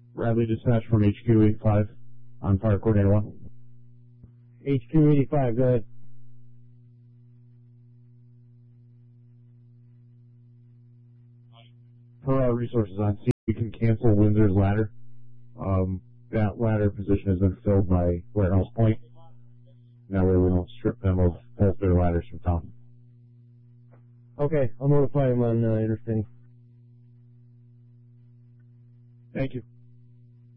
Bradley dispatch from HQ 85 on Fire Coordinator 1. HQ 85, go ahead. Per our resources on scene, we can cancel Windsor's ladder. That ladder position has been filled by Warehouse Point. That way we don't strip them of both their ladders from town. Okay, I'll notify him on interstate. Thank you.